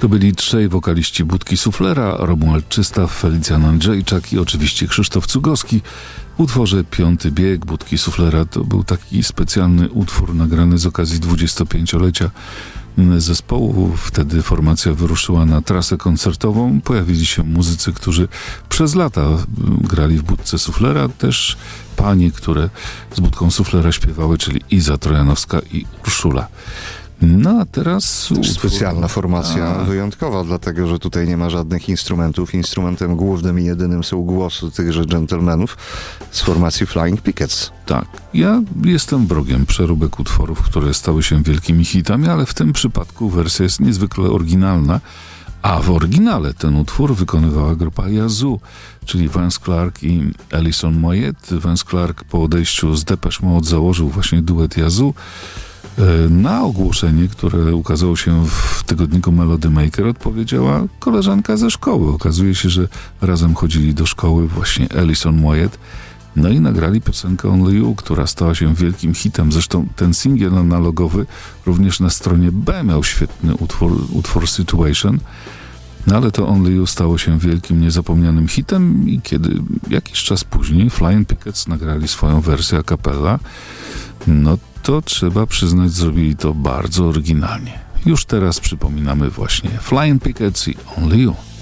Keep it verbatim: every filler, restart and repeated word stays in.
To byli trzej wokaliści Budki Suflera, Romuald Czystaw, Felicjan Andrzejczak i oczywiście Krzysztof Cugowski. W utworze Piąty bieg Budki Suflera to był taki specjalny utwór nagrany z okazji dwudziestopięciolecia zespołu. Wtedy formacja wyruszyła na trasę koncertową. Pojawili się muzycy, którzy przez lata grali w Budce Suflera. Też panie, które z Budką Suflera śpiewały, czyli Iza Trojanowska i Urszula. No a teraz... Też specjalna formacja, a... wyjątkowa, dlatego że tutaj nie ma żadnych instrumentów. Instrumentem głównym i jedynym są głosy tychże dżentelmenów z formacji Flying Pickets. Tak, ja jestem wrogiem przeróbek utworów, które stały się wielkimi hitami, ale w tym przypadku wersja jest niezwykle oryginalna, a w oryginale ten utwór wykonywała grupa Yazoo, czyli Vance Clark i Alison Moyet. Vance Clark po odejściu z Depeche Mode założył właśnie duet Yazoo. Na ogłoszenie, które ukazało się w tygodniku Melody Maker, odpowiedziała koleżanka ze szkoły. Okazuje się, że razem chodzili do szkoły właśnie Alison Moyet. No i nagrali piosenkę Only You, która stała się wielkim hitem. Zresztą ten singiel analogowy również na stronie B miał świetny utwór, utwór Situation. No ale to Only You stało się wielkim, niezapomnianym hitem i kiedy jakiś czas później Flying Pickets nagrali swoją wersję a cappella, no to trzeba przyznać, zrobili to bardzo oryginalnie. Już teraz przypominamy właśnie Flying Pickets i Only You.